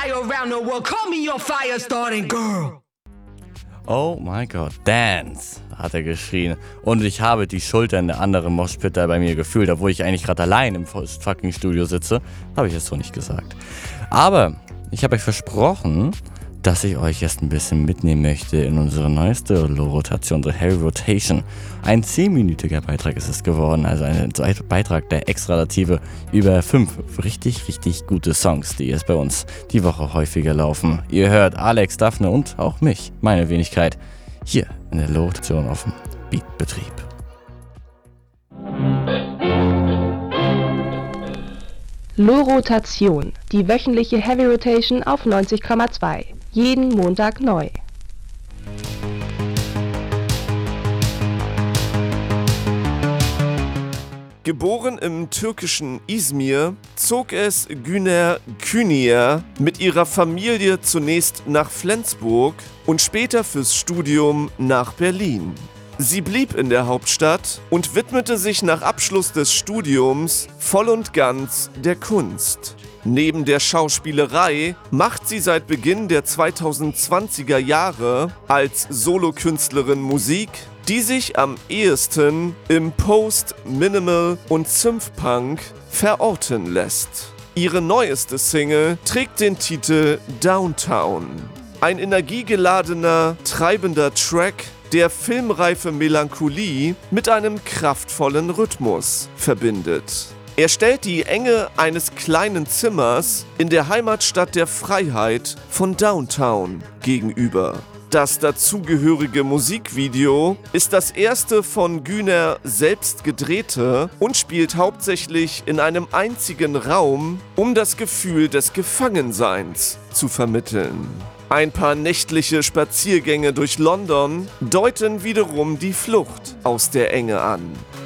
fly around the world. Call me your fire-starting girl. Oh my God, dance, hat er geschrien. Und ich habe die Schultern der anderen Moshpitter bei mir gefühlt, obwohl ich eigentlich gerade allein im fucking Studio sitze. Habe ich es so nicht gesagt. Aber ich habe euch versprochen, dass ich euch jetzt ein bisschen mitnehmen möchte in unsere neueste Low-Rotation, unsere Heavy Rotation. Ein 10-minütiger Beitrag ist es geworden, also ein Beitrag der Extralative über 5 richtig gute Songs, die jetzt bei uns die Woche häufiger laufen. Ihr hört Alex, Daphne und auch mich, meine Wenigkeit, hier in der Low-Rotation auf dem Beatbetrieb. Low-Rotation, die wöchentliche Heavy Rotation auf 90,2. Jeden Montag neu. Geboren im türkischen Izmir, zog es Güner Güner mit ihrer Familie zunächst nach Flensburg und später fürs Studium nach Berlin. Sie blieb in der Hauptstadt und widmete sich nach Abschluss des Studiums voll und ganz der Kunst. Neben der Schauspielerei macht sie seit Beginn der 2020er Jahre als Solokünstlerin Musik, die sich am ehesten im Post-, Minimal- und Synthpunk verorten lässt. Ihre neueste Single trägt den Titel Downtown. Ein energiegeladener, treibender Track, der filmreife Melancholie mit einem kraftvollen Rhythmus verbindet. Er stellt die Enge eines kleinen Zimmers in der Heimatstadt der Freiheit von Downtown gegenüber. Das dazugehörige Musikvideo ist das erste von Güner selbst gedrehte und spielt hauptsächlich in einem einzigen Raum, um das Gefühl des Gefangenseins zu vermitteln. Ein paar nächtliche Spaziergänge durch London deuten wiederum die Flucht aus der Enge an.